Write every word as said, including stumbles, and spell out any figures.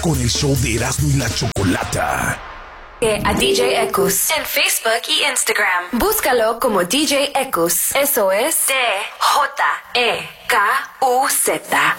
con el show de Erasmo y la Chocolata. A D J Ekus en Facebook y Instagram. Búscalo como D J Ekus. Eso es D J E K U Z.